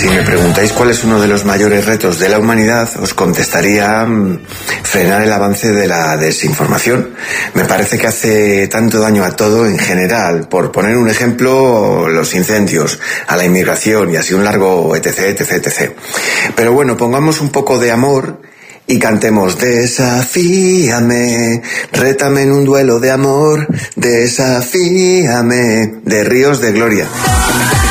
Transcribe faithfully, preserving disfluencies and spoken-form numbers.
Si me preguntáis cuál es uno de los mayores retos de la humanidad, os contestaría mmm, frenar el avance de la desinformación. Me parece que hace tanto daño a todo en general. Por poner un ejemplo, los incendios, a la inmigración y así un largo etc, etc, etcétera. Pero bueno, pongamos un poco de amor y cantemos: desafíame, rétame en un duelo de amor, desafíame, de Ríos de Gloria.